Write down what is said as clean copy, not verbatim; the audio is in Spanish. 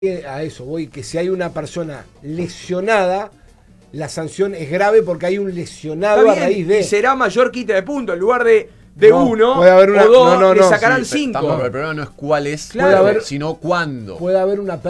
a eso voy, que si hay una persona lesionada, la sanción es grave porque hay un lesionado a raíz de. Y será mayor quita de puntos. En lugar de No, uno puede haber una- o dos, no, le sacarán Sí, 5. pero el problema no es cuál es, Claro. sino cuándo. Puede haber una